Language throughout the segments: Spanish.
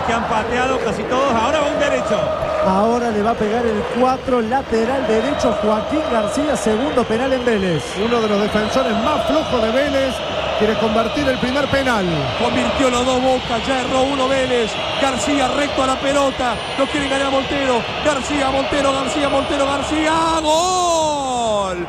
que han pateado, casi todos. Ahora va un derecho. Ahora le va a pegar el 4, lateral derecho, Joaquín García, segundo penal en Vélez. Uno de los defensores más flojos de Vélez quiere convertir el primer penal. Convirtió los dos Boca, ya erró uno Vélez. García recto a la pelota, lo quiere ganar a Montero. García, Montero, García, Montero, García. ¡Gol!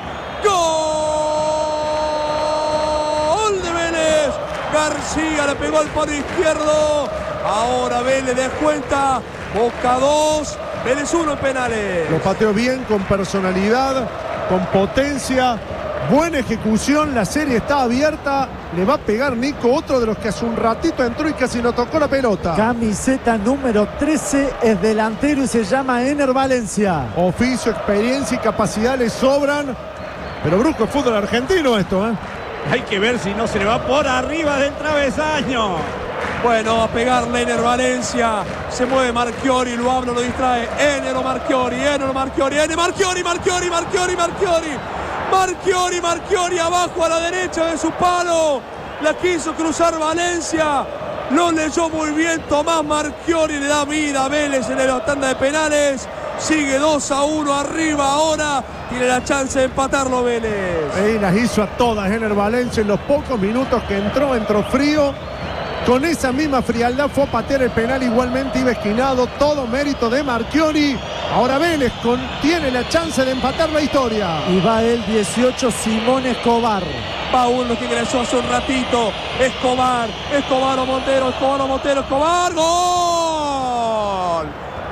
¡Gol de Vélez! García le pegó al palo izquierdo. Ahora Vélez descuenta. Boca 2, Vélez 1 en penales. Lo pateó bien, con personalidad, con potencia, buena ejecución. La serie está abierta. Le va a pegar Nico, otro de los que hace un ratito entró y casi no tocó la pelota. Camiseta número 13, es delantero y se llama Ener Valencia. Oficio, experiencia y capacidad le sobran. Pero Brusco es fútbol argentino esto, ¿eh? Hay que ver si no se le va por arriba del travesaño. Bueno, a pegarle Ener Valencia. Se mueve Marchiori, lo habla, lo distrae. Enero Marchiori, Enero Marchiori, Enero Marchiori, Marchiori, Marchiori, Marchiori. Marchiori, Marchiori abajo a la derecha de su palo. La quiso cruzar Valencia. Lo leyó muy bien Tomás Marchiori. Le da vida a Vélez en la tanda de penales. Sigue 2-1 arriba ahora. Tiene la chance de empatarlo Vélez. Y las hizo a todas Ener Valencia en los pocos minutos que entró frío. Con esa misma frialdad fue a patear el penal, igualmente iba esquinado, todo mérito de Marchiori. Ahora Vélez tiene la chance de empatar la historia. Y va el 18, Simón Escobar. Va uno que ingresó hace un ratito. Escobar, Escobar o Montero, Escobar o Montero, Escobar. ¡Gol!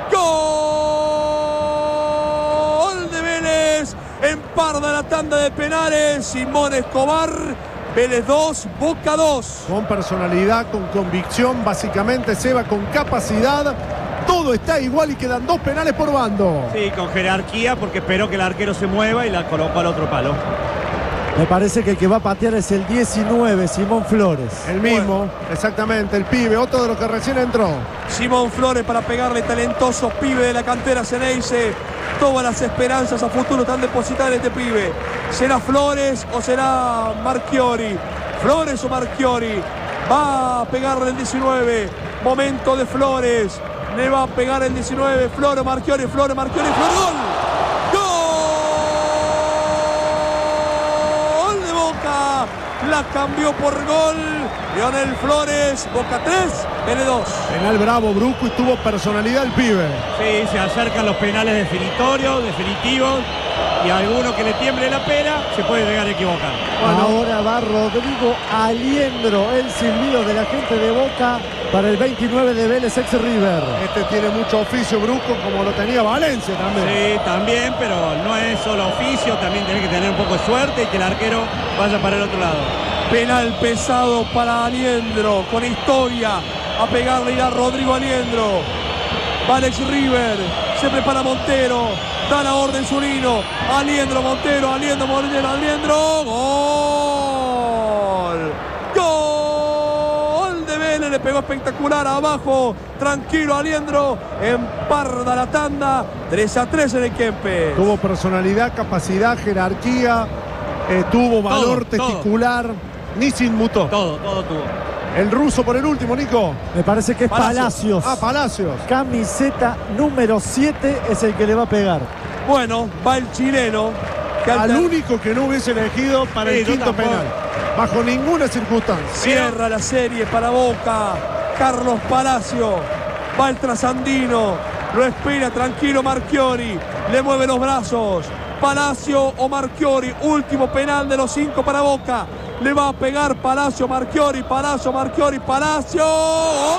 ¡Gol de Vélez! Emparda la tanda de penales, Simón Escobar. Vélez 2, Boca 2. Con personalidad, con convicción, básicamente Seba con capacidad. Todo está igual y quedan 2 penales por bando. Sí, con jerarquía porque esperó que el arquero se mueva y la colocó al otro palo. Me parece que el que va a patear es el 19, Simón Flores. El mismo, exactamente, el pibe, otro de los que recién entró. Simón Flores para pegarle, talentoso pibe de la cantera Ceneice. Todas las esperanzas a futuro están depositadas en este pibe. ¿Será Flores o será Marchiori? Flores o Marchiori. Va a pegarle el 19. Momento de Flores. Le va a pegar el 19. Flores, Marchiori, Flores, Marchiori, Flores. ¡Gol! ¡Gol de Boca! La cambió por gol. Lionel Flores. Boca 3, Vélez 2. Penal bravo, Brusco, y tuvo personalidad el pibe. Sí, se acercan los penales definitorios, definitivos. Y a alguno que le tiemble la pera se puede llegar a equivocar. Bueno, ahora va Rodrigo Aliendro, el silbido de la gente de Boca para el 29 de Vélez ex River. Este tiene mucho oficio, Brusco, como lo tenía Valencia también. Sí, también, pero no es solo oficio, también tiene que tener un poco de suerte y que el arquero vaya para el otro lado. Penal pesado para Aliendro, con historia. A pegarle irá Rodrigo Aliendro. Va Alex River, se prepara Montero. Da la orden Zurino. Aliendro, Montero, Aliendro, Montero, Aliendro. ¡Gol! ¡Gol de Vélez! Le pegó espectacular abajo. Tranquilo Aliendro. Emparda la tanda. 3-3 en el Kempes. Tuvo personalidad, capacidad, jerarquía. Tuvo valor testicular. Ni se inmutó. Todo tuvo. El ruso por el último, Nico. Me parece que es Palacios. Palacios. Camiseta número 7 es el que le va a pegar. Bueno, va el chileno. Al único que no hubiese elegido para el quinto penal. Bajo ninguna circunstancia. Cierra la serie para Boca. Carlos Palacio. Va el trasandino. Lo espera tranquilo Marchiori. Le mueve los brazos. Palacio o Marchiori. Último penal de los 5 para Boca. Le va a pegar Palacio, Marchiori, Palacio, Marchiori, Palacio. ¡Gol!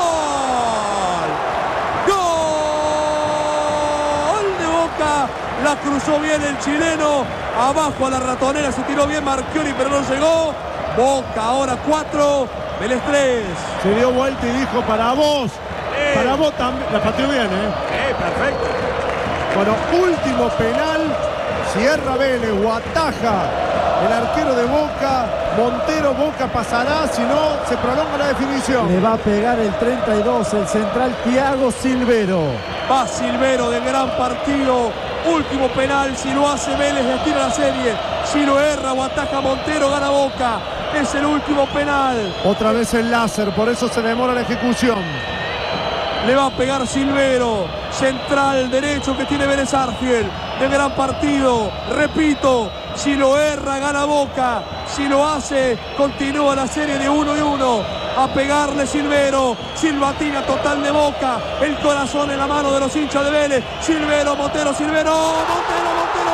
¡Gol de Boca! La cruzó bien el chileno. Abajo a la ratonera se tiró bien Marchiori, pero no llegó. Boca ahora 4, Vélez 3. Se dio vuelta y dijo para vos. Para vos también. La pateó bien, Perfecto. Bueno, último penal. Cierra Vélez o ataja el arquero de Boca. Montero, Boca pasará, si no se prolonga la definición. Le va a pegar el 32, el central Thiago Silvero. Va Silvero del gran partido. Último penal, si lo hace Vélez destino la serie. Si lo erra o ataja Montero, gana Boca. Es el último penal. Otra vez el láser, por eso se demora la ejecución. Le va a pegar Silvero, central derecho que tiene Vélez Arfield. De gran partido, repito, si lo erra gana Boca, si lo hace continúa la serie de 1-1. A pegarle Silvero, silbatina total de Boca, el corazón en la mano de los hinchas de Vélez. Silvero, Montero, Silvero, Montero,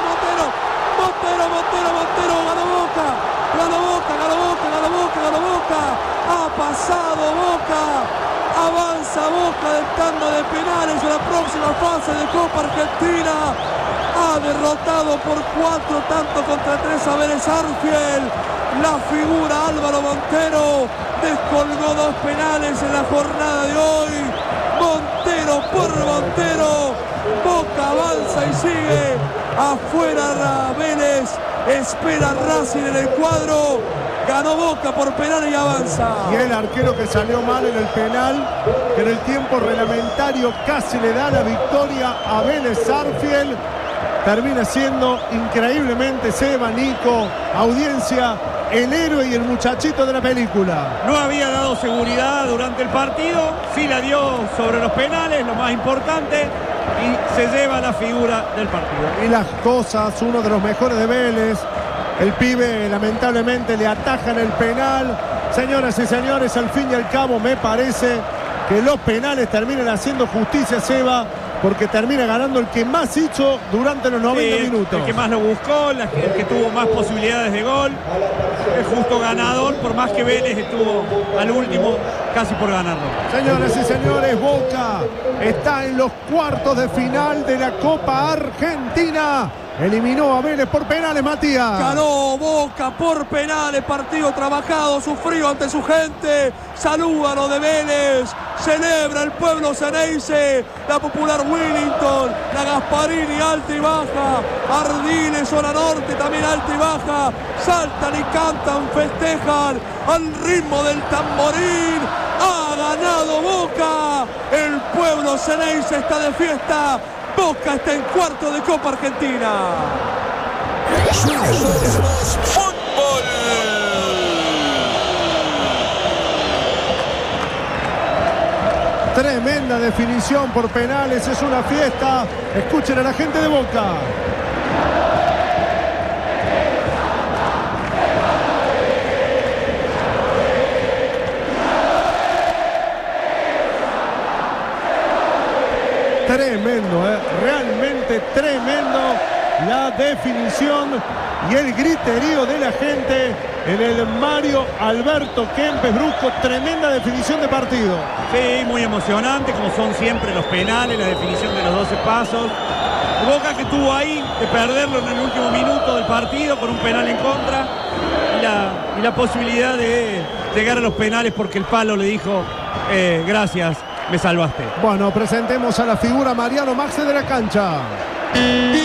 ganó Boca, ganó Boca, ganó Boca, ganó Boca, ganó Boca. Ha pasado Boca, avanza Boca del tanda de penales a la próxima fase de Copa Argentina. Ha derrotado por 4-3 a Vélez Arfield. La figura Álvaro Montero descolgó 2 penales en la jornada de hoy. Montero por Montero. Boca avanza y sigue. Afuera Vélez. Espera Racing en el cuadro. Ganó Boca por penal y avanza. Y el arquero que salió mal en el penal, que en el tiempo reglamentario casi le da la victoria a Vélez Arfield. Termina siendo increíblemente Seba, Nico, audiencia, el héroe y el muchachito de la película. No había dado seguridad durante el partido, sí la dio sobre los penales, lo más importante, y se lleva la figura del partido. Y las cosas, uno de los mejores de Vélez, el pibe lamentablemente le atajan el penal. Señoras y señores, al fin y al cabo me parece que los penales terminan haciendo justicia, Seba, porque termina ganando el que más hizo durante los 90 minutos. El que más lo buscó, el que tuvo más posibilidades de gol. El justo ganador, por más que Vélez estuvo al último casi por ganarlo. Señoras y señores, Boca está en los cuartos de final de la Copa Argentina. Eliminó a Vélez por penales, Matías. Ganó Boca por penales, partido trabajado, sufrido ante su gente. Saluda a lo de Vélez, celebra el pueblo Ceneice, la popular Willington, la Gasparini alta y baja, Ardiles, zona norte también alta y baja. Saltan y cantan, festejan al ritmo del tamborín. Ha ganado Boca, el pueblo Ceneice está de fiesta. Boca está en cuarto de Copa Argentina. Fútbol. Tremenda definición por penales, es una fiesta. Escuchen a la gente de Boca. Tremendo, realmente tremendo la definición y el griterío de la gente en el Mario Alberto Kempes Brusco. Tremenda definición de partido. Sí, muy emocionante, como son siempre los penales, la definición de los 12 pasos. Boca que estuvo ahí de perderlo en el último minuto del partido con un penal en contra y la posibilidad de llegar a los penales porque el palo le dijo gracias, me salvaste. Bueno, presentemos a la figura Mariano Maxe de la cancha.